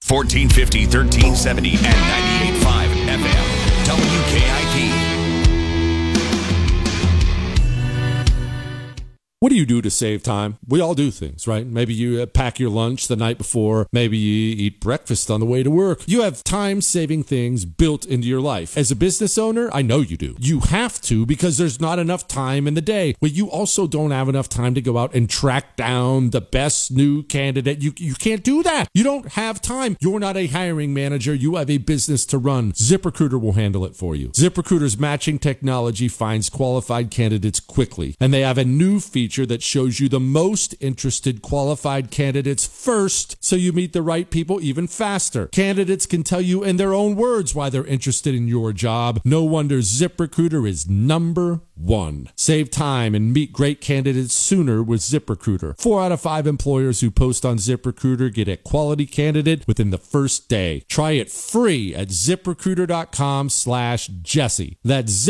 1450, 1370, and 98.5 FM. WKIP. What do you do to save time? We all do things, right? Maybe you pack your lunch the night before. Maybe you eat breakfast on the way to work. You have time-saving things built into your life. As a business owner, I know you do. You have to because there's not enough time in the day. But you also don't have enough time to go out and track down the best new candidate. You can't do that. You don't have time. You're not a hiring manager. You have a business to run. ZipRecruiter will handle it for you. ZipRecruiter's matching technology finds qualified candidates quickly. And they have a new feature that shows you the most interested qualified candidates first, so you meet the right people even faster. Candidates can tell you in their own words why they're interested in your job. No wonder ZipRecruiter is number one. Save time and meet great candidates sooner with ZipRecruiter. 4 out of 5 employers who post on ZipRecruiter get a quality candidate within the first day. Try it free at ZipRecruiter.com/Jesse. That's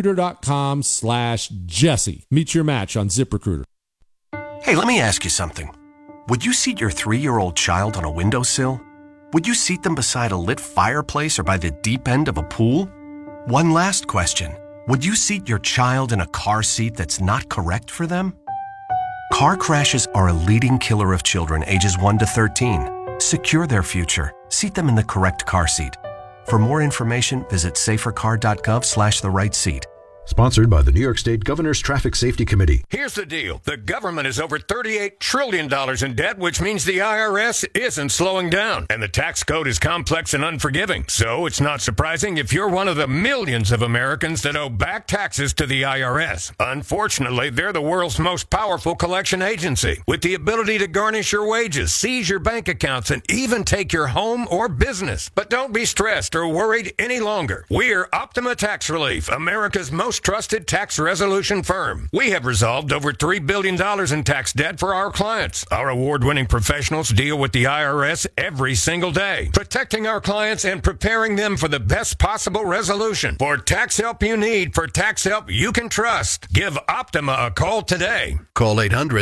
ZipRecruiter.com/Jesse. Meet your match on ZipRecruiter. Hey, let me ask you something. Would you seat your 3-year-old child on a windowsill? Would you seat them beside a lit fireplace or by the deep end of a pool? One last question. Would you seat your child in a car seat that's not correct for them? Car crashes are a leading killer of children ages 1 to 13. Secure their future. Seat them in the correct car seat. For more information, visit safercar.gov/the-right-seat. Sponsored by the New York State Governor's Traffic Safety Committee. Here's the deal. The government is over $38 trillion in debt, which means the IRS isn't slowing down. And the tax code is complex and unforgiving. So it's not surprising if you're one of the millions of Americans that owe back taxes to the IRS. Unfortunately, they're the world's most powerful collection agency, with the ability to garnish your wages, seize your bank accounts, and even take your home or business. But don't be stressed or worried any longer. We're Optima Tax Relief, America's most trusted tax resolution firm. We have resolved over $3 billion in tax debt for our clients. Our award-winning professionals deal with the IRS every single day, protecting our clients and preparing them for the best possible resolution. For tax help you need, for tax help you can trust, give Optima a call today. Call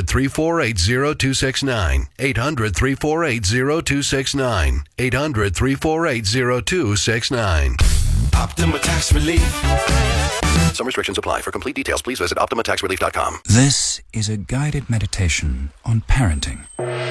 800-348-0269. 800-348-0269. 800-348-0269. Optima Tax Relief. Some restrictions apply. For complete details, please visit OptimaTaxRelief.com. This is a guided meditation on parenting.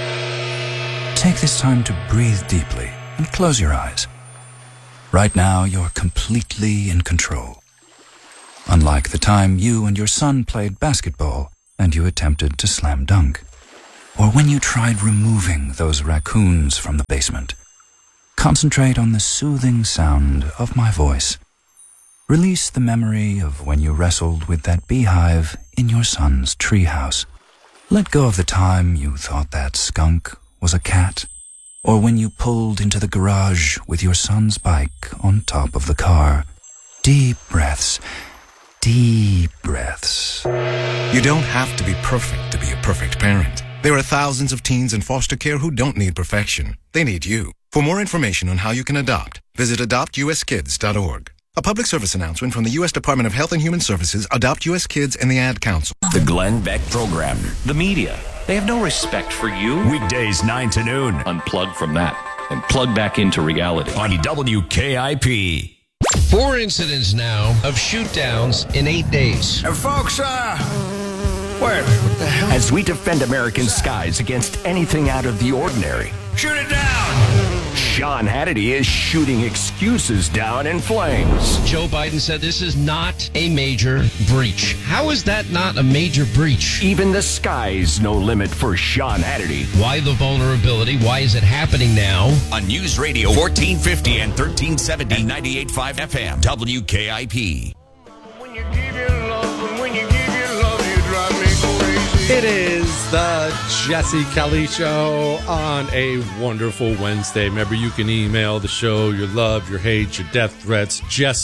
Take this time to breathe deeply and close your eyes. Right now, you're completely in control. Unlike the time you and your son played basketball and you attempted to slam dunk. Or when you tried removing those raccoons from the basement. Concentrate on the soothing sound of my voice. Release the memory of when you wrestled with that beehive in your son's treehouse. Let go of the time you thought that skunk was a cat, or when you pulled into the garage with your son's bike on top of the car. Deep breaths. Deep breaths. You don't have to be perfect to be a perfect parent. There are thousands of teens in foster care who don't need perfection. They need you. For more information on how you can adopt, visit adoptuskids.org. A public service announcement from the U.S. Department of Health and Human Services, Adopt U.S. Kids, and the Ad Council. The Glenn Beck Program. The media, they have no respect for you. Weekdays 9 to noon. Unplug from that and plug back into reality. On WKIP. 4 incidents now of shoot-downs in 8 days. Folks, what the hell? As we defend American skies against anything out of the ordinary. Shoot it down! Sean Hannity is shooting excuses down in flames. Joe Biden said this is not a major breach. How is that not a major breach? Even the sky's no limit for Sean Hannity. Why the vulnerability? Why is it happening now? On News Radio 1450 and 1370 and 98.5 FM, WKIP. When you give your love, when you give your love, you drive me crazy. It is the Jesse Kelly Show on a wonderful Wednesday. Remember, you can email the show your love, your hate, your death threats,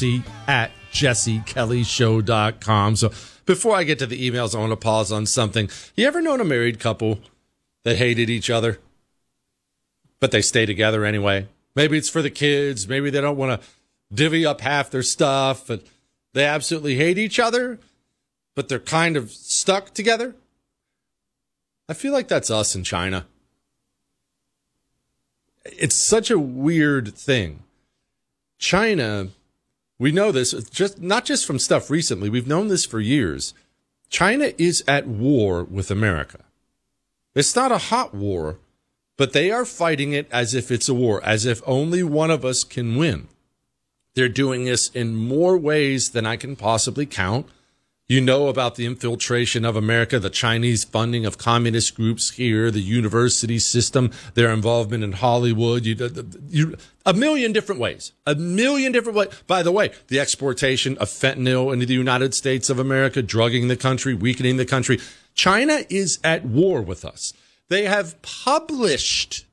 jesse@jessekellyshow.com. So before I get to the emails, I want to pause on something. You ever known a married couple that hated each other, but they stay together anyway? Maybe it's for the kids. Maybe they don't want to divvy up half their stuff, but they absolutely hate each other, but they're kind of stuck together. I feel like that's us in China. it's such a weird thing. China, we know this not just from stuff recently. We've known this for years. China is at war with America. It's not a hot war, but they are fighting it as if it's a war, as if only one of us can win. They're doing this in more ways than I can possibly count. You know about the infiltration of America, the Chinese funding of communist groups here, the university system, their involvement in Hollywood, a million different ways. A million different ways. By the way, the exportation of fentanyl into the United States of America, drugging the country, weakening the country. China is at war with us. They have published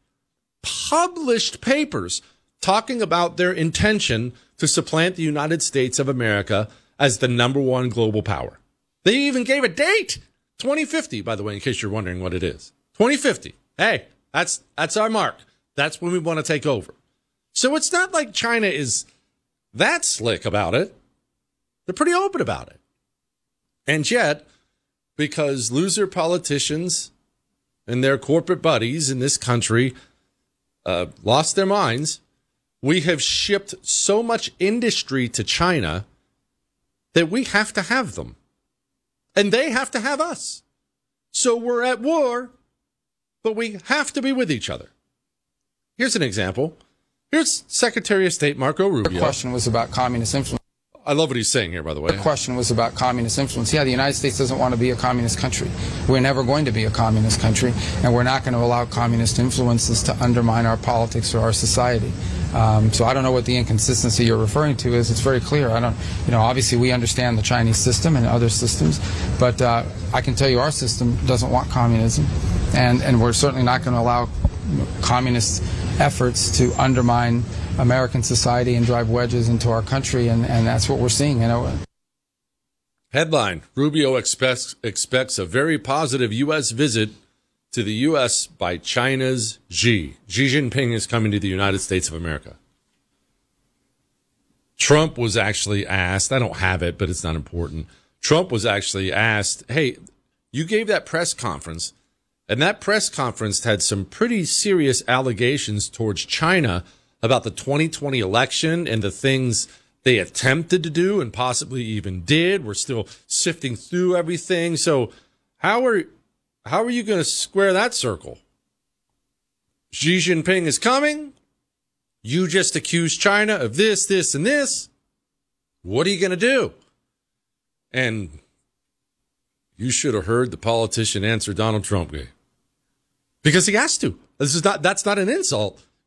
papers talking about their intention to supplant the United States of America as the number one global power. They even gave a date, 2050, by the way, in case you're wondering what it is. 2050. Hey, that's our mark. That's when we want to take over. So it's not like China is that slick about it. They're pretty open about it. And yet, because loser politicians and their corporate buddies in this country lost their minds, we have shipped so much industry to China that we have to have them. And they have to have us. So we're at war, but we have to be with each other. Here's an example. Here's Secretary of State Marco Rubio. The question was about communist influence. I love what he's saying here, by the way. The question was about communist influence. Yeah, the United States doesn't want to be a communist country. We're never going to be a communist country, and we're not going to allow communist influences to undermine our politics or our society. So I don't know what the inconsistency you're referring to is. It's very clear. Obviously we understand the Chinese system and other systems, but I can tell you our system doesn't want communism, and we're certainly not going to allow communist efforts to undermine American society and drive wedges into our country, and that's what we're seeing. Headline: Rubio expects a very positive U.S. visit to the U.S. by China's Xi. Xi Jinping is coming to the United States of America. Trump was actually asked, I don't have it, but it's not important. Trump was actually asked, hey, you gave that press conference, and that press conference had some pretty serious allegations towards China about the 2020 election and the things they attempted to do and possibly even did. We're still sifting through everything. So how are you going to square that circle? Xi Jinping is coming. You just accused China of this, this, and this. What are you going to do? And you should have heard the politician answer Donald Trump gave. Because he has to. That's not an insult.